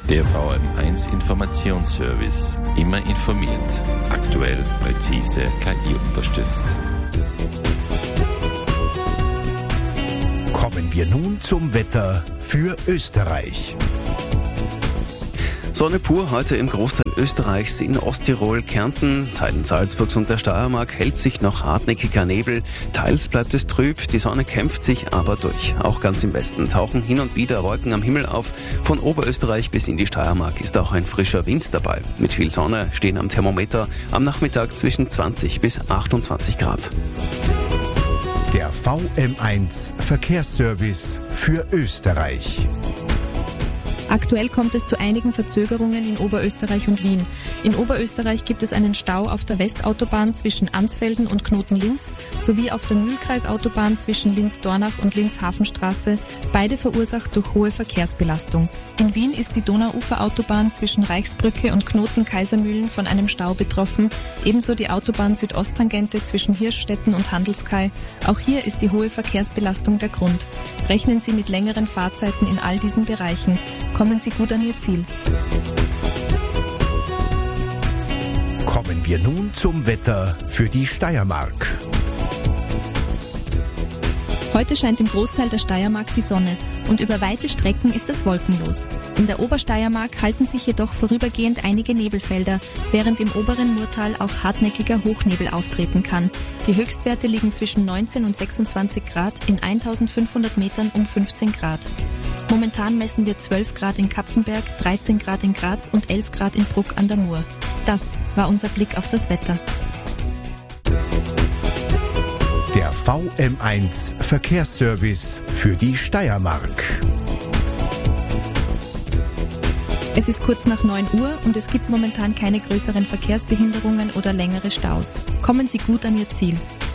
Der VM1 Informationsservice. Immer informiert. Aktuell, präzise, KI unterstützt. Kommen wir nun zum Wetter für Österreich. Sonne pur heute im Großteil Österreichs, in Osttirol, Kärnten, Teilen Salzburgs und der Steiermark hält sich noch hartnäckiger Nebel. Teils bleibt es trüb, die Sonne kämpft sich aber durch. Auch ganz im Westen tauchen hin und wieder Wolken am Himmel auf. Von Oberösterreich bis in die Steiermark ist auch ein frischer Wind dabei. Mit viel Sonne stehen am Thermometer am Nachmittag zwischen 20 bis 28 Grad. Der VM1 Verkehrsservice für Österreich. Aktuell kommt es zu einigen Verzögerungen in Oberösterreich und Wien. In Oberösterreich gibt es einen Stau auf der Westautobahn zwischen Ansfelden und Knoten-Linz sowie auf der Mühlkreisautobahn zwischen Linz-Dornach und Linz-Hafenstraße, beide verursacht durch hohe Verkehrsbelastung. In Wien ist die Donauuferautobahn zwischen Reichsbrücke und Knoten-Kaisermühlen von einem Stau betroffen, ebenso die Autobahn Südosttangente zwischen Hirschstetten und Handelskai. Auch hier ist die hohe Verkehrsbelastung der Grund. Rechnen Sie mit längeren Fahrzeiten in all diesen Bereichen. Kommen Sie gut an Ihr Ziel. Kommen wir nun zum Wetter für die Steiermark. Heute scheint im Großteil der Steiermark die Sonne und über weite Strecken ist es wolkenlos. In der Obersteiermark halten sich jedoch vorübergehend einige Nebelfelder, während im oberen Murtal auch hartnäckiger Hochnebel auftreten kann. Die Höchstwerte liegen zwischen 19 und 26 Grad, in 1500 Metern um 15 Grad. Momentan messen wir 12 Grad in Kapfenberg, 13 Grad in Graz und 11 Grad in Bruck an der Mur. Das war unser Blick auf das Wetter. Der VM1 Verkehrsservice für die Steiermark. Es ist kurz nach 9 Uhr und es gibt momentan keine größeren Verkehrsbehinderungen oder längere Staus. Kommen Sie gut an Ihr Ziel.